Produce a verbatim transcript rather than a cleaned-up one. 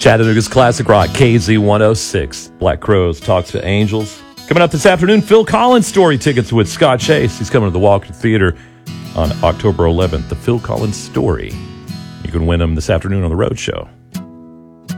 Chattanooga's Classic Rock, K Z one oh six. Black Crowes talks to Angels. Coming up this afternoon, Phil Collins story tickets with Scott Chase. He's coming to the Walker Theater on October eleventh. The Phil Collins story. You can win them this afternoon on the Road Show.